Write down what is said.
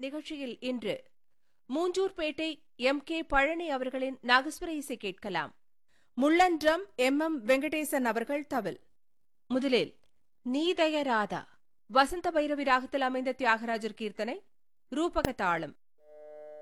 நிகழ்ச்சியில் இன்று மூஞ்சூர்பேட்டை M.K. பழனி அவர்களின் நாகஸ்வர இசை கேட்கலாம். முள்ளன்றம் M.M. வெங்கடேசன் அவர்கள் தவில். முதலில் நீதய ராதா வசந்த பைரவி ராகத்தில் அமைந்த தியாகராஜர் கீர்த்தனை ரூபக தாளம்.